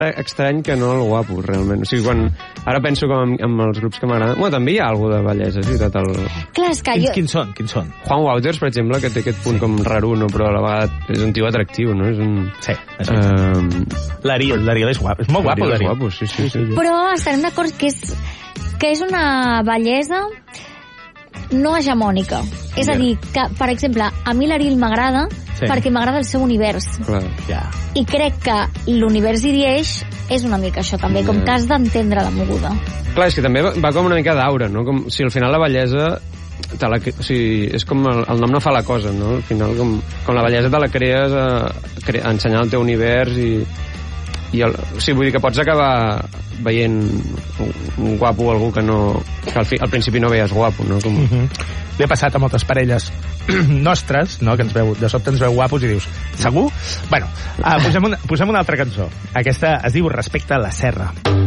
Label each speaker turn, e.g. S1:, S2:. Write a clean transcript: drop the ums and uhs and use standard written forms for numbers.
S1: estrany que no el guapo, realment. O sigui, ara penso com amb els grups que m'agraden... Bueno, també hi ha alguna de bellesa, és veritat.
S2: Clar, és que
S3: Quins són?
S1: Juan Wouters, per exemple, que té aquest punt com raruno, però a la vegada és un tio atractiu, no?
S3: Sí, és l'Ariel és guapo. És molt guapo, l'Ariel.
S1: És guapo, sí.
S2: Però estarem d'acord que és una bellesa no hegemònica. És a dir, que, per exemple, a mi l'Ariel m'agrada perquè m'agrada el seu univers.
S1: Clar.
S2: I crec que l'univers Irieix és una mica això, també, com que has d'entendre la moguda.
S1: Clar, és que també va com una mica d'aura, no? Com si al final la bellesa... o sigui, és com el nom no fa la cosa, no? Al final, com la bellesa te la crees ensenyant el teu univers o sigui, vull dir que pots acabar veient un guapo o algú que al principi no veies guapo, no?
S3: Li ha passat a moltes parelles nostres, no? Que de sobte ens veu guapos i dius, segur? Bueno, posem una altra cançó. Aquesta es diu Respecte a la Serra.